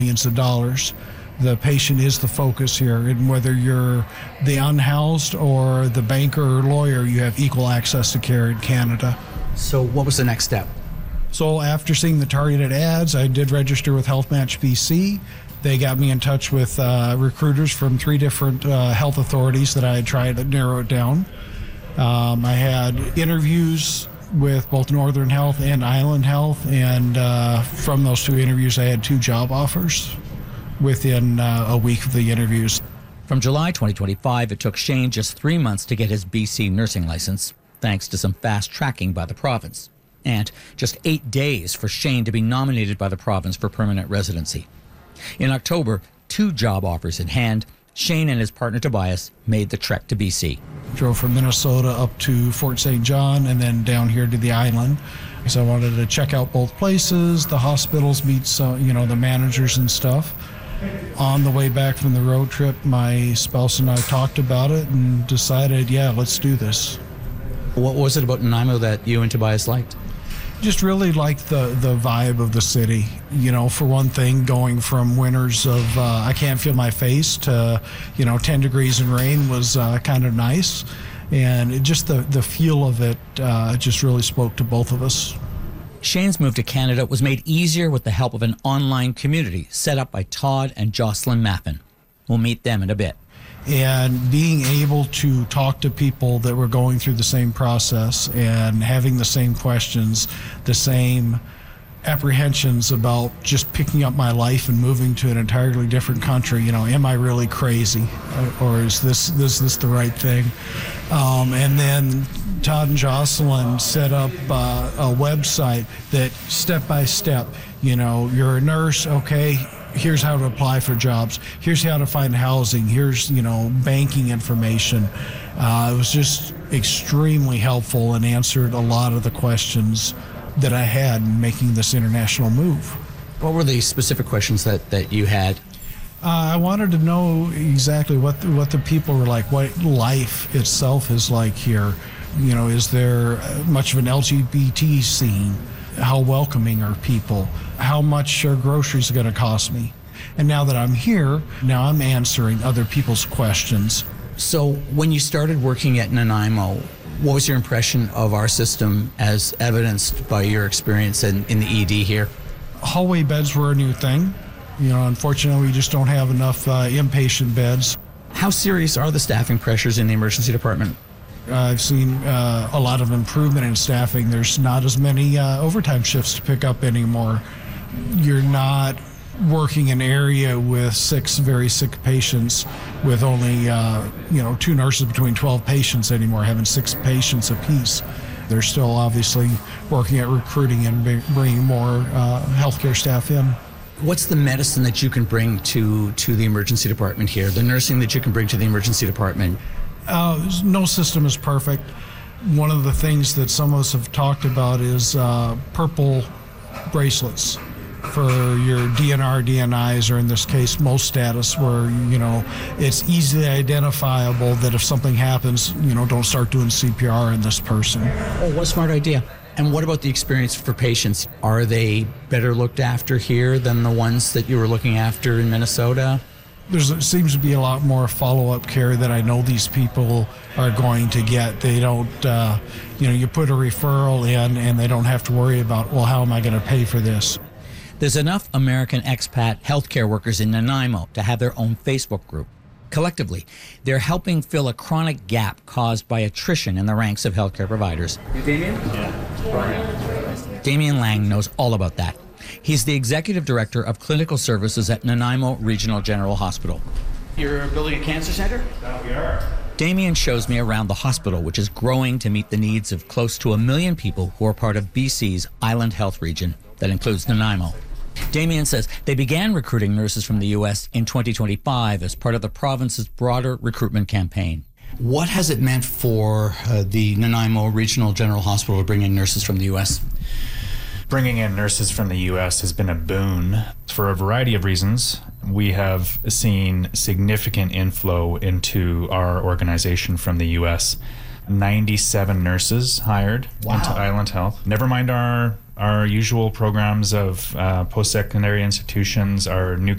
millions of dollars. The patient is the focus here, and whether you're the unhoused or the banker or lawyer, you have equal access to care in Canada. So what was the next step? So after seeing the targeted ads, I did register with Health Match BC. They got me in touch with recruiters from 3 different health authorities that I had tried to narrow it down. I had interviews with both Northern Health and Island Health, and from those 2 interviews, I had 2 job offers within a week of the interviews. From July 2025, it took Shane just 3 months to get his BC nursing license, thanks to some fast tracking by the province. And just 8 days for Shane to be nominated by the province for permanent residency. In October, 2 job offers in hand, Shane and his partner Tobias made the trek to BC. Drove from Minnesota up to Fort St. John and then down here to the island. So I wanted to check out both places, the hospitals, meet the managers and stuff. On the way back from the road trip, my spouse and I talked about it and decided, let's do this. What was it about Nanaimo that you and Tobias liked? Just really liked the vibe of the city. For one thing, going from winters of I can't feel my face to, 10 degrees and rain was kind of nice. And the feel of it just really spoke to both of us. Shane's move to Canada was made easier with the help of an online community set up by Todd and Jocelyn Maffin. We'll meet them in a bit. And being able to talk to people that were going through the same process and having the same questions, the same apprehensions about just picking up my life and moving to an entirely different country. Am I really crazy, or is this the right thing? And then Todd and Jocelyn set up a website that step by step, you're a nurse, okay, here's how to apply for jobs, here's how to find housing, here's banking information. It was just extremely helpful and answered a lot of the questions that I had in making this international move. What were the specific questions that you had? I wanted to know exactly what the people were like, what life itself is like here. Is there much of an LGBT scene? How welcoming are people? How much are groceries going to cost me? And now that I'm here, now I'm answering other people's questions. So when you started working at Nanaimo, what was your impression of our system as evidenced by your experience in the ED here? Hallway beds were a new thing. Unfortunately, we just don't have enough inpatient beds. How serious are the staffing pressures in the emergency department? I've seen a lot of improvement in staffing. There's not as many overtime shifts to pick up anymore. You're not working an area with 6 very sick patients with only 2 nurses between 12 patients anymore, having 6 patients apiece. They're still obviously working at recruiting and bringing more healthcare staff in. What's the medicine that you can bring to the emergency department here, the nursing that you can bring to the emergency department? No system is perfect. One of the things that some of us have talked about is purple bracelets for your DNR, DNIs, or in this case, most status, where, it's easily identifiable that if something happens, don't start doing CPR on this person. Oh, what a smart idea. And what about the experience for patients? Are they better looked after here than the ones that you were looking after in Minnesota? There seems to be a lot more follow-up care that I know these people are going to get. They don't, you put a referral in and they don't have to worry about, how am I going to pay for this? There's enough American expat healthcare workers in Nanaimo to have their own Facebook group. Collectively, they're helping fill a chronic gap caused by attrition in the ranks of healthcare providers. You Damien? Yeah. Damien Lang knows all about that. He's the Executive Director of Clinical Services at Nanaimo Regional General Hospital. You're building a cancer center? We are. Damien shows me around the hospital, which is growing to meet the needs of close to 1 million people who are part of BC's Island Health region that includes Nanaimo. Damien says they began recruiting nurses from the U.S. in 2025 as part of the province's broader recruitment campaign. What has it meant for the Nanaimo Regional General Hospital to bring in nurses from the U.S.? Bringing in nurses from the U.S. has been a boon for a variety of reasons. We have seen significant inflow into our organization from the U.S. 97 nurses hired into Island Health. Never mind our usual programs of post-secondary institutions, our new